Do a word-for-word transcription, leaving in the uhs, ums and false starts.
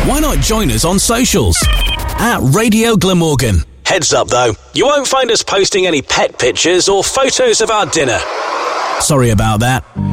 why not join us on socials? At Radio Glamorgan. Heads up though, you won't find us posting any pet pictures or photos of our dinner. Sorry about that.